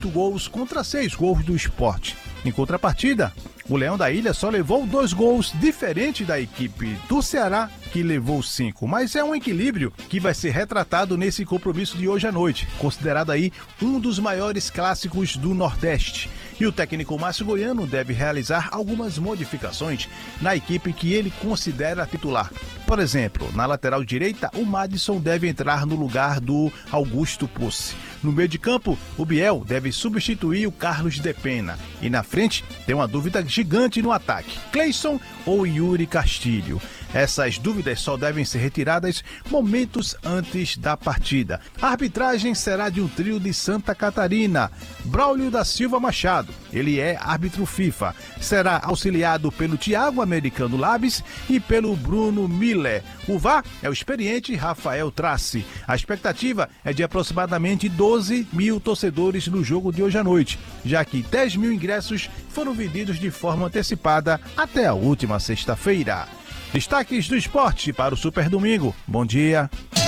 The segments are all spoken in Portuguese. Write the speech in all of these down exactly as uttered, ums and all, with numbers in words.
gols contra seis gols do Sport. Em contrapartida, o Leão da Ilha só levou dois gols, diferente da equipe do Ceará, que levou cinco. Mas é um equilíbrio que vai ser retratado nesse compromisso de hoje à noite, considerado aí um dos maiores clássicos do Nordeste. E o técnico Márcio Goiano deve realizar algumas modificações na equipe que ele considera titular. Por exemplo, na lateral direita, o Madison deve entrar no lugar do Augusto Pucci. No meio de campo, o Biel deve substituir o Carlos de Pena. E na frente, tem uma dúvida gigante no ataque: Cleison ou Yuri Castilho? Essas dúvidas só devem ser retiradas momentos antes da partida. A arbitragem será de um trio de Santa Catarina. Braulio da Silva Machado, ele é árbitro FIFA. Será auxiliado pelo Thiago Americano Labes e pelo Bruno Miller. O V A R é o experiente Rafael Trace. A expectativa é de aproximadamente doze mil torcedores no jogo de hoje à noite, já que dez mil ingressos foram vendidos de forma antecipada até a última sexta-feira. Destaques do esporte para o Super Domingo. Bom dia.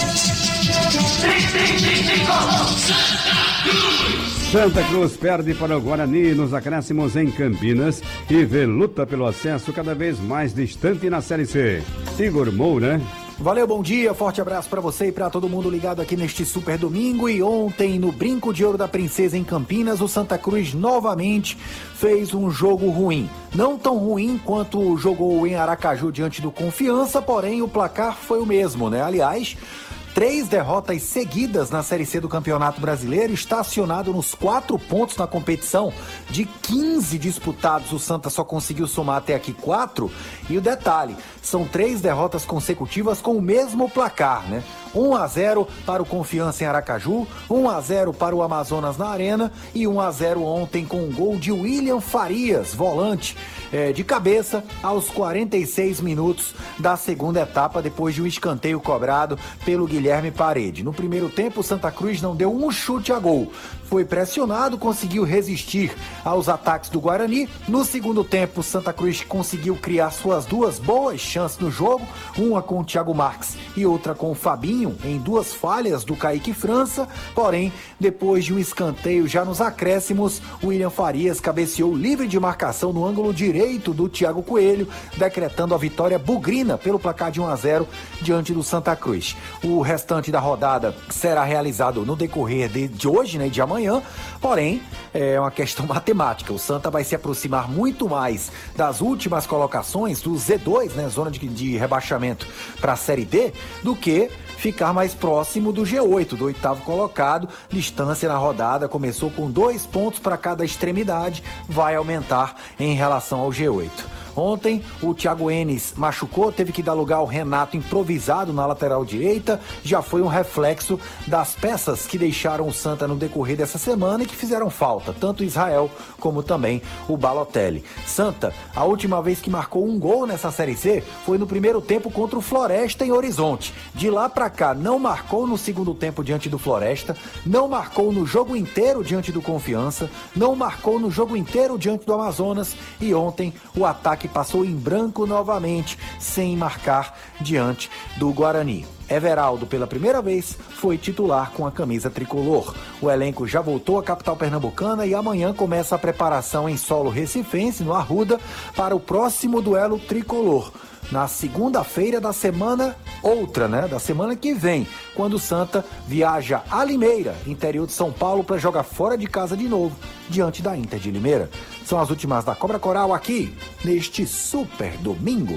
Santa Cruz perde para o Guarani nos acréscimos em Campinas e vê luta pelo acesso cada vez mais distante na Série C. Igor Moura. Valeu, bom dia, forte abraço pra você e pra todo mundo ligado aqui neste Super Domingo. E ontem, no Brinco de Ouro da Princesa em Campinas, o Santa Cruz novamente fez um jogo ruim. Não tão ruim quanto jogou em Aracaju diante do Confiança, porém o placar foi o mesmo, né? Aliás, três derrotas seguidas na Série C do Campeonato Brasileiro, estacionado nos quatro pontos na competição. De quinze disputados, o Santa só conseguiu somar até aqui quatro. E o detalhe, são três derrotas consecutivas com o mesmo placar, né? um a zero para o Confiança em Aracaju, um a zero para o Amazonas na Arena e um a zero ontem com um gol de William Farias, volante, é, de cabeça aos quarenta e seis minutos da segunda etapa, depois de um escanteio cobrado pelo Guilherme Parede. No primeiro tempo, o Santa Cruz não deu um chute a gol. Foi pressionado, conseguiu resistir aos ataques do Guarani. No segundo tempo, o Santa Cruz conseguiu criar suas duas boas chances no jogo, uma com o Thiago Marques e outra com o Fabinho, em duas falhas do Kaique França. Porém, depois de um escanteio já nos acréscimos, o William Farias cabeceou livre de marcação no ângulo direito do Thiago Coelho, decretando a vitória bugrina pelo placar de um a zero diante do Santa Cruz. O restante da rodada será realizado no decorrer de, de hoje, né, de amanhã. Porém, é uma questão matemática. O Santa vai se aproximar muito mais das últimas colocações, do Z dois, né, zona de, de rebaixamento para a Série D, do que ficar mais próximo do G oito, do oitavo colocado. Distância na rodada começou com dois pontos para cada extremidade, vai aumentar em relação ao G oito. Ontem, o Thiago Enes machucou, teve que dar lugar ao Renato improvisado na lateral direita. Já foi um reflexo das peças que deixaram o Santa no decorrer dessa semana e que fizeram falta, tanto Israel como também o Balotelli. Santa, a última vez que marcou um gol nessa Série C foi no primeiro tempo contra o Floresta em Horizonte. De lá pra cá, não marcou no segundo tempo diante do Floresta, não marcou no jogo inteiro diante do Confiança, não marcou no jogo inteiro diante do Amazonas e ontem o ataque que passou em branco novamente, sem marcar diante do Guarani. Everaldo, pela primeira vez, foi titular com a camisa tricolor. O elenco já voltou à capital pernambucana e amanhã começa a preparação em solo recifense, no Arruda, para o próximo duelo tricolor. Na segunda-feira da semana outra, né? Da semana que vem, quando o Santa viaja a Limeira, interior de São Paulo, para jogar fora de casa de novo, diante da Inter de Limeira. São as últimas da Cobra Coral aqui, neste Super Domingo.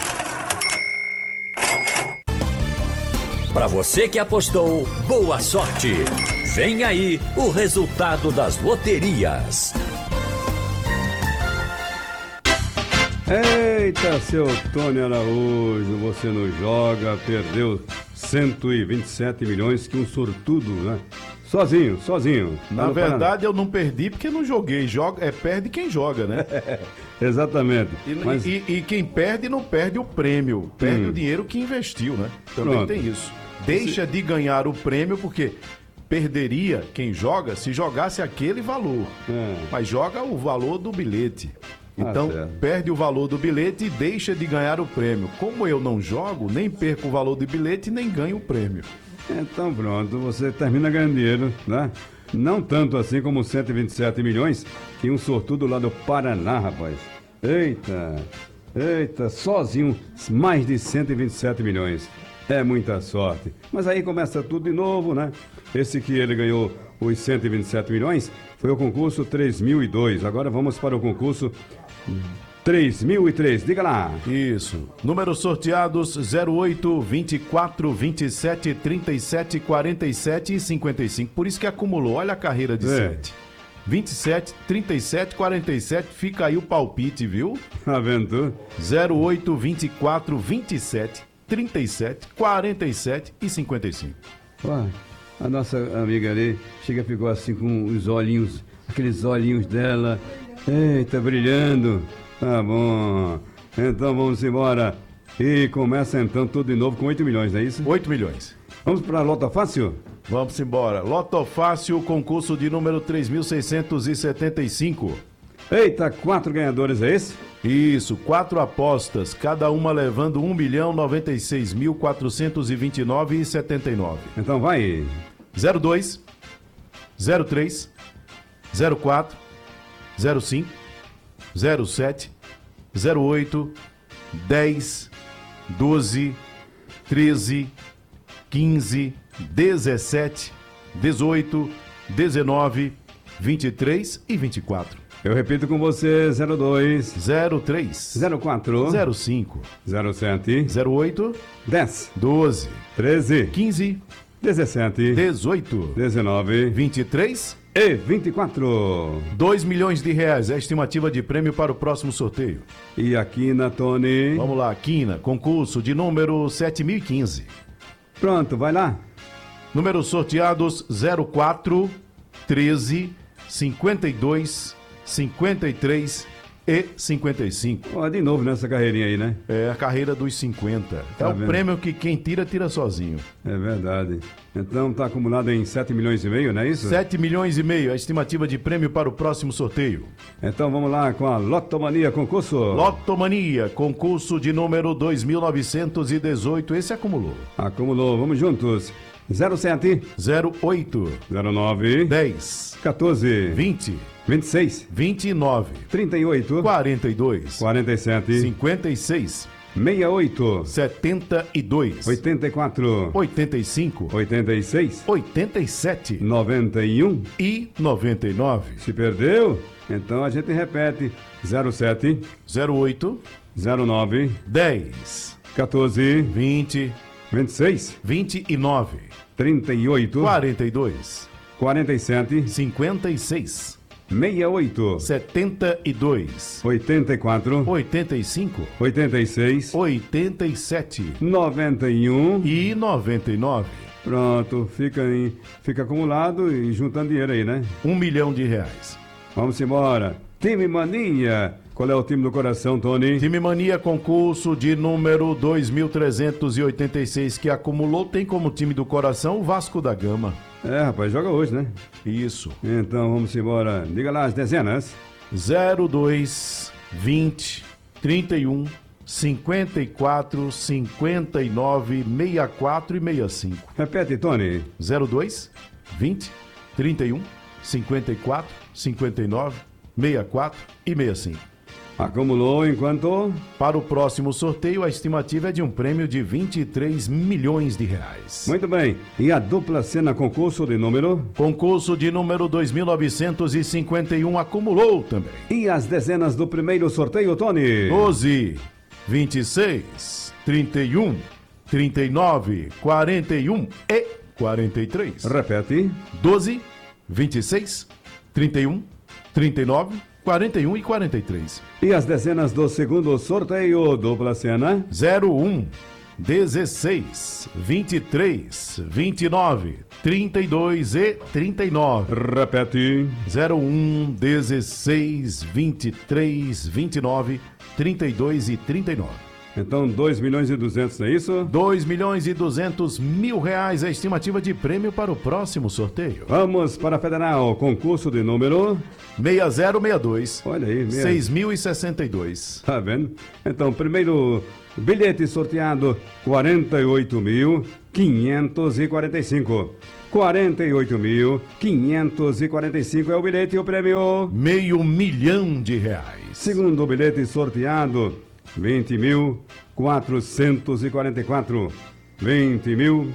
Para você que apostou, boa sorte! Vem aí o resultado das loterias. Eita, seu Tony Araújo, você não joga, perdeu cento e vinte e sete milhões, que um sortudo, né? Sozinho, sozinho. Na verdade, eu não perdi porque não joguei. Joga, é, perde quem joga, né? Exatamente. E, Mas... e, e quem perde não perde o prêmio, perde hum. o dinheiro que investiu, né? Também Pronto. Tem isso. Deixa Esse... de ganhar o prêmio porque perderia quem joga se jogasse aquele valor. É. Mas joga o valor do bilhete. Então, ah, perde o valor do bilhete e deixa de ganhar o prêmio. Como eu não jogo, nem perco o valor do bilhete, nem ganho o prêmio. Então pronto, você termina ganhando dinheiro, né? Não tanto assim como cento e vinte e sete milhões e um sortudo lá do Paraná, rapaz. Eita, eita, sozinho, mais de cento e vinte e sete milhões. É muita sorte. Mas aí começa tudo de novo, né? Esse que ele ganhou os cento e vinte e sete milhões foi o concurso três mil e dois. Agora vamos para o concurso três mil e três. Diga lá. Isso. Números sorteados zero oito, vinte e quatro, vinte e sete, trinta e sete, quarenta e sete e cinquenta e cinco. Por isso que acumulou. Olha a carreira de É. sete. vinte e sete, trinta e sete, quarenta e sete. Fica aí o palpite, viu? Tá vendo tu? zero oito, vinte e quatro, vinte e sete, trinta e sete, quarenta e sete e cinquenta e cinco. Ué, a nossa amiga ali chega, ficou assim com os olhinhos, aqueles olhinhos dela. Eita, brilhando. Tá bom. Então vamos embora. E começa então tudo de novo com oito milhões, não é isso? oito milhões. Vamos para a Lota Fácil? Vamos embora. Loto Fácil, concurso de número três mil seiscentos e setenta e cinco. Eita, quatro ganhadores, é esse? Isso, quatro apostas, cada uma levando um milhão noventa e seis mil quatrocentos e vinte e nove e setenta e nove. Então vai. zero dois, zero três, zero quatro, zero cinco, zero sete, zero oito, dez, doze, treze, quinze, dezessete, dezoito, dezenove, vinte e três e vinte e quatro. Eu repito com você, zero dois, zero três, zero quatro, zero cinco, zero sete, zero oito, dez, doze, treze, quinze, dezessete, dezoito, dezenove vinte e três e vinte e quatro. dois milhões de reais é a estimativa de prêmio para o próximo sorteio. E aqui na Tony. Vamos lá, Quina, concurso de número sete mil e quinze. Pronto, vai lá. Números sorteados zero quatro, treze, cinquenta e dois, cinquenta e três e cinquenta e cinco. Ó, de novo nessa carreirinha aí, né? É a carreira dos cinquenta. Tá é o vendo? prêmio que quem tira, tira sozinho. É verdade. Então tá acumulado em sete milhões e meio, não é isso? sete milhões e meio é a estimativa de prêmio para o próximo sorteio. Então vamos lá com a Lotomania concurso. Lotomania, concurso de número dois mil novecentos e dezoito. Esse acumulou. Acumulou, vamos juntos. zero sete, zero oito, zero nove, dez, quatorze, vinte, vinte e seis, vinte e nove, trinta e oito, quarenta e dois, quarenta e sete, cinquenta e seis, sessenta e oito, setenta e dois, oitenta e quatro, oitenta e cinco, oitenta e seis, oitenta e sete noventa e um. e noventa e nove. Se perdeu? Então a gente repete. zero sete, zero oito, zero nove, dez, quatorze, vinte, vinte e seis, vinte e nove, trinta e oito, quarenta e dois, quarenta e sete, cinquenta e seis, sessenta e oito, setenta e dois, oitenta e quatro, oitenta e cinco, oitenta e seis, oitenta e sete noventa e um. e noventa e nove. Pronto, fica, em, fica acumulado e juntando dinheiro aí, né? Um milhão de reais. Vamos embora. Time Mania. Qual é o time do coração, Tony? Time Mania concurso de número dois mil trezentos e oitenta e seis que acumulou tem como time do coração o Vasco da Gama. É, rapaz, joga hoje, né? Isso. Então vamos embora. Diga lá as dezenas. zero dois, vinte, trinta e um, cinquenta e quatro, cinquenta e nove, sessenta e quatro e sessenta e cinco. Repete, Tony. zero dois, vinte, trinta e um, cinquenta e quatro, cinquenta e nove, sessenta e quatro e sessenta e cinco. Acumulou enquanto... Para o próximo sorteio, a estimativa é de um prêmio de vinte e três milhões de reais. Muito bem. E a dupla cena concurso de número? Concurso de número dois mil novecentos e cinquenta e um acumulou também. E as dezenas do primeiro sorteio, Tony? doze, vinte e seis, trinta e um, trinta e nove, quarenta e um e quarenta e três. Repete. doze, vinte e seis, trinta e um, trinta e nove, quarenta e um e quarenta e três. E as dezenas do segundo sorteio, dupla cena? zero um, dezesseis, vinte e três, vinte e nove, trinta e dois e trinta e nove. Repete. zero um, dezesseis, vinte e três, vinte e nove, trinta e dois e trinta e nove. Então, dois milhões e duzentos, não é isso? dois milhões e duzentos mil reais é a estimativa de prêmio para o próximo sorteio. Vamos para a Federal, concurso de número... seis zero seis dois. Olha aí, mesmo. seis mil e sessenta e dois. Tá vendo? Então, primeiro bilhete sorteado, quarenta e oito mil quinhentos e quarenta e cinco. quarenta e oito mil, quinhentos e quarenta e cinco é o bilhete e o prêmio. Meio milhão de reais. Segundo bilhete sorteado, vinte mil, quatrocentos e quarenta e quatro. vinte mil,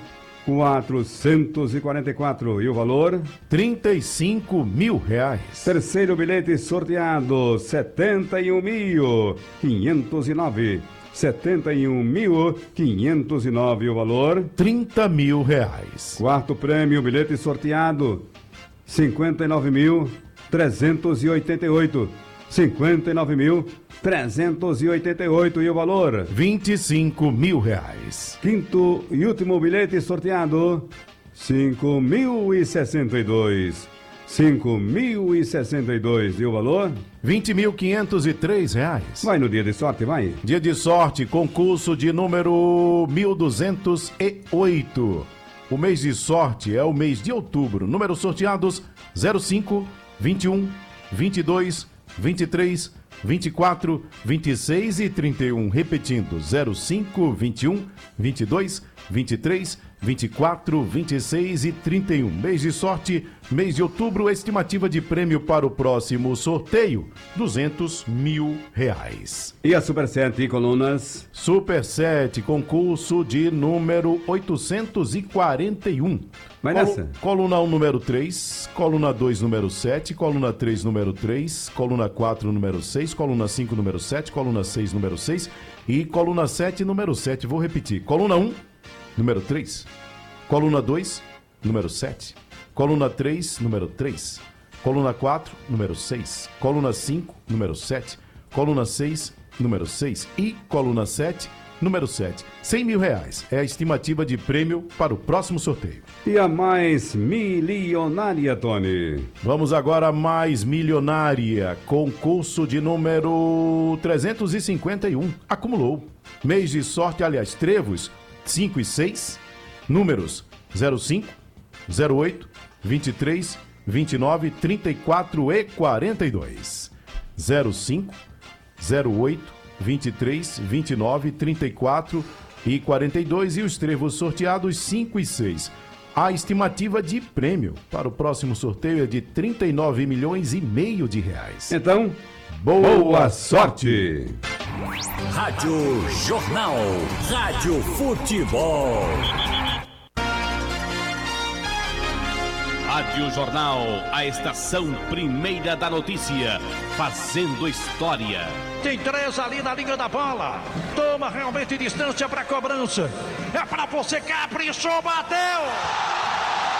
quatrocentos e quarenta e quatro. E o valor? trinta e cinco mil reais. Terceiro bilhete sorteado, setenta e um mil, quinhentos e nove. setenta e um mil, quinhentos e nove. O valor? trinta mil reais. Quarto prêmio, bilhete sorteado, cinquenta e nove mil, trezentos e oitenta e oito. cinquenta e nove mil, trezentos e oitenta e oito. E o valor? vinte e cinco mil reais. Quinto e último bilhete sorteado, cinco mil e sessenta e dois. cinco mil e sessenta e dois. E o valor? vinte mil quinhentos e três reais. Vai no dia de sorte, vai. Dia de sorte, concurso de número mil duzentos e oito. O mês de sorte é o mês de outubro. Números sorteados: zero cinco, vinte e um, vinte e dois, vinte e três, vinte e quatro, vinte e seis e trinta e um. Repetindo: zero cinco, vinte e um, vinte e dois, vinte e três, vinte e quatro, vinte e seis e trinta e um. Mês de sorte, mês de outubro. Estimativa de prêmio para o próximo sorteio: duzentos mil reais. E a Super sete colunas? Super sete, concurso de número oitocentos e quarenta e um. Vai Colu- nessa. Coluna um, número três, coluna dois, número sete, coluna três, número três, coluna quatro, número seis, coluna cinco, número sete, coluna seis, número seis e coluna sete, número sete. Vou repetir. Coluna um, número três, coluna dois, número sete, coluna três, número três, coluna quatro, número seis, coluna cinco, número sete, coluna seis, número seis e coluna sete, número sete. cem mil reais é a estimativa de prêmio para o próximo sorteio. E a mais milionária, Tony? Vamos agora a mais milionária, concurso de número trezentos e cinquenta e um. Acumulou. Mês de sorte, aliás, trevos, cinco e seis, números zero cinco, zero oito, vinte e três, vinte e nove, trinta e quatro e quarenta e dois. zero cinco, zero oito, vinte e três, vinte e nove, trinta e quatro e quarenta e dois e os trevos sorteados cinco e seis. A estimativa de prêmio para o próximo sorteio é de trinta e nove milhões e meio de reais. Então, Boa, boa sorte! Rádio Jornal. Rádio Futebol. Rádio Jornal, a estação primeira da notícia, fazendo história. Tem três ali na linha da bola. Toma realmente distância para cobrança. É para você, caprichou, bateu!